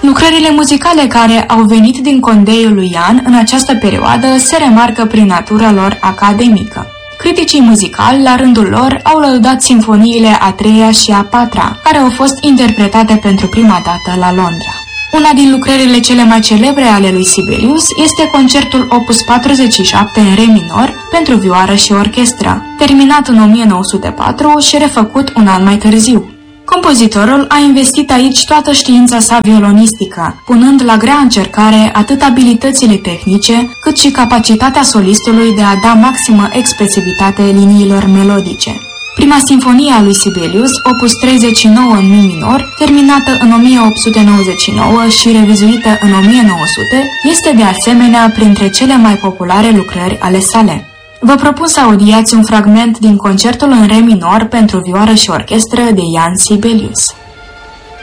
Lucrările muzicale care au venit din condeiul lui Ian în această perioadă se remarcă prin natura lor academică. Criticii muzicali, la rândul lor, au lăudat simfoniile a treia și a patra, care au fost interpretate pentru prima dată la Londra. Una din lucrările cele mai celebre ale lui Sibelius este concertul Opus 47 în re minor pentru vioară și orchestră, terminat în 1904 și refăcut un an mai târziu. Compozitorul a investit aici toată știința sa violonistică, punând la grea încercare atât abilitățile tehnice, cât și capacitatea solistului de a da maximă expresivitate liniilor melodice. Prima sinfonie a lui Sibelius, Opus 39 în mi minor, terminată în 1899 și revizuită în 1900, este de asemenea printre cele mai populare lucrări ale sale. Vă propun să audiați un fragment din concertul în re minor pentru vioară și orchestră de Ian Sibelius.